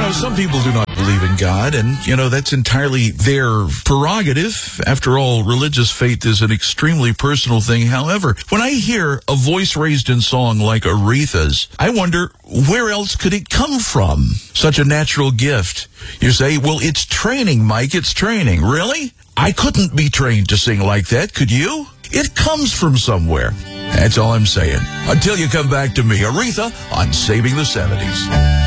some people do not believe in God, and, that's entirely their prerogative. After all, religious faith is an extremely personal thing. However, when I hear a voice raised in song like Aretha's, I wonder, where else could it come from? Such a natural gift. You say, well, it's training, Mike, it's training. Really? I couldn't be trained to sing like that, could you? It comes from somewhere. That's all I'm saying. Until you come back to me, Aretha on Saving the 70s.